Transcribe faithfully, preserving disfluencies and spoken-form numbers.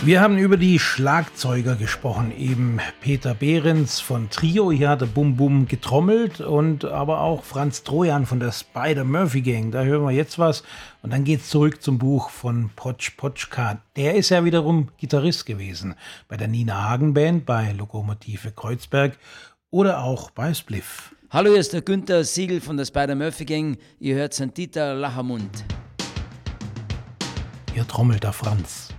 Wir haben über die Schlagzeuger gesprochen, eben Peter Behrens von Trio, hier hat er Bum Bum getrommelt, und aber auch Franz Trojan von der Spider-Murphy-Gang, da hören wir jetzt was und dann geht's zurück zum Buch von Potsch Potschka. Der ist ja wiederum Gitarrist gewesen, bei der Nina Hagen Band, bei Lokomotive Kreuzberg oder auch bei Spliff. Hallo, hier ist der Günther Siegel von der Spider-Murphy-Gang, ihr hört Sankt Dieter Lachermund. Hier trommelt der Franz.